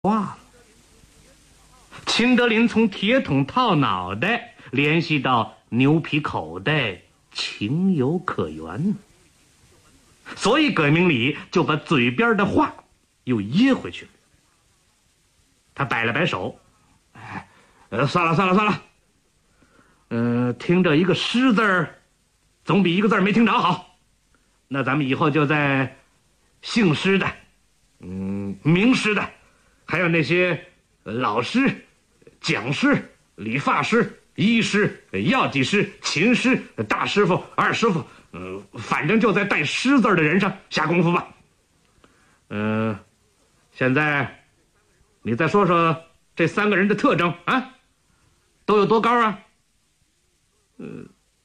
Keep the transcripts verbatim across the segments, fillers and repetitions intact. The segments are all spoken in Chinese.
话了。秦德林从铁桶套脑袋联系到牛皮口袋，情有可原，所以葛明礼就把嘴边的话又噎回去了。他摆了摆手，哎，呃，算了算了算了，呃，听着一个诗字儿，总比一个字儿没听着好。那咱们以后就在姓师的，嗯，名师的，还有那些老师、讲师、理发师、医师、药剂师、琴师、大师傅、二师傅，嗯、呃，反正就在带师字的人上下功夫吧。嗯、呃，现在你再说说这三个人的特征啊，都有多高啊？嗯、呃，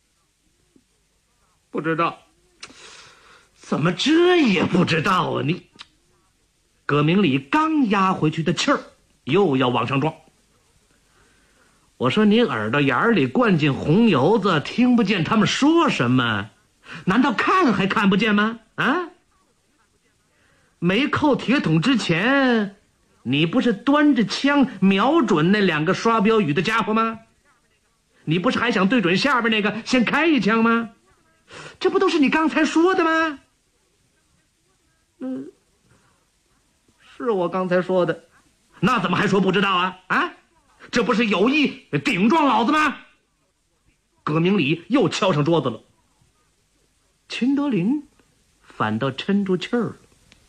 不知道。怎么这也不知道啊你？葛明礼刚压回去的气儿又要往上撞。我说你耳朵眼里灌进红油子，听不见他们说什么？难道看还看不见吗？啊？没扣铁桶之前，你不是端着枪瞄准那两个刷标语的家伙吗？你不是还想对准下边那个先开一枪吗？这不都是你刚才说的吗？嗯，是我刚才说的，那怎么还说不知道啊？啊，这不是有意顶撞老子吗？葛明礼又敲上桌子了。秦德林反倒沉住气儿了。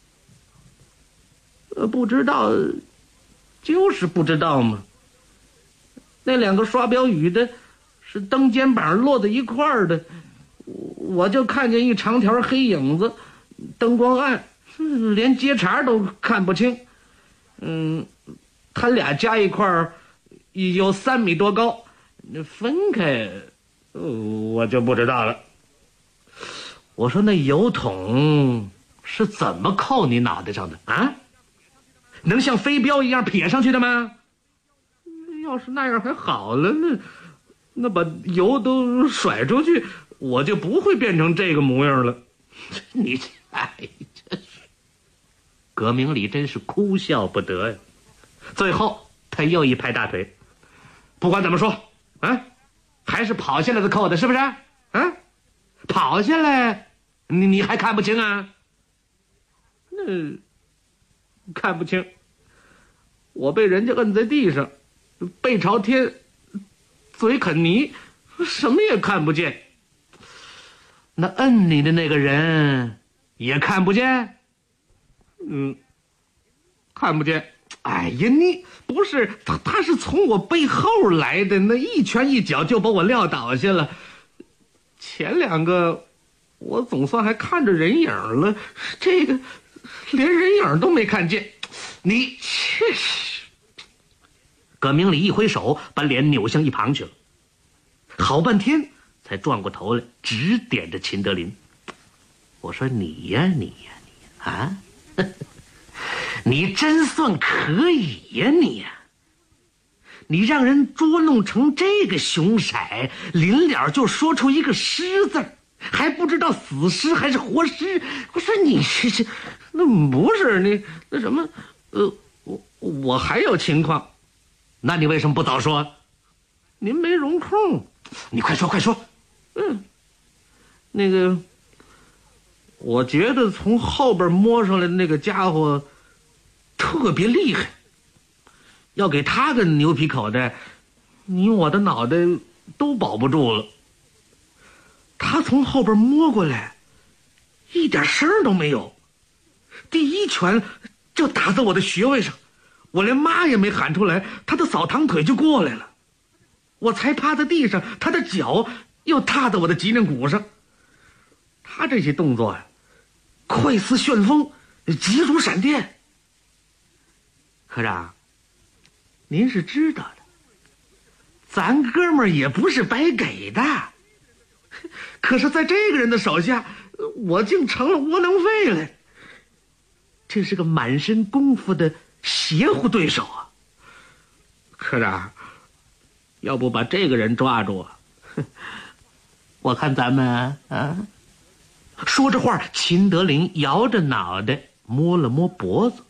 呃，不知道，就是不知道嘛。那两个刷标语的是蹬肩膀落在一块儿的，我就看见一长条黑影子，灯光暗，连接茬都看不清。嗯，他俩加一块儿有三米多高，分开我就不知道了。我说那油桶是怎么扣你脑袋上的啊？能像飞镖一样撇上去的吗？要是那样还好了，那那把油都甩出去，我就不会变成这个模样了。你哎，真是葛明礼真是哭笑不得呀。最后他又一拍大腿，不管怎么说啊，还是跑下来的扣的，是不是啊？跑下来你你还看不清啊？那看不清，我被人家摁在地上，背朝天，嘴啃泥，什么也看不见。那摁你的那个人也看不见？嗯，看不见。哎呀，你不是他，他是从我背后来的，那一拳一脚就把我撂倒下了。前两个我总算还看着人影了，这个连人影都没看见。你切！葛明礼一挥手，把脸扭向一旁去了。好半天才转过头来，指点着秦德林。我说你呀你呀你呀啊，你真算可以呀你呀！你让人捉弄成这个熊色，临了就说出一个尸字，还不知道死尸还是活尸。我说你这这，那不是你那什么，呃，我我还有情况，那你为什么不早说？您没容空，你快说快说。嗯，那个，我觉得从后边摸上来的那个家伙特别厉害。要给他个牛皮口袋，你我的脑袋都保不住了。他从后边摸过来，一点声都没有，第一拳就打在我的穴位上，我连妈也没喊出来，他的扫堂腿就过来了。我才趴在地上，他的脚又踏在我的脊梁骨上。他这些动作呀，快似旋风，急如闪电。科长，您是知道的，咱哥们儿也不是白给的，可是在这个人的手下，我竟成了窝囊废了。这是个满身功夫的邪乎对手啊！科长，要不把这个人抓住啊？我看咱们啊……说着话，秦德林摇着脑袋摸了摸脖子。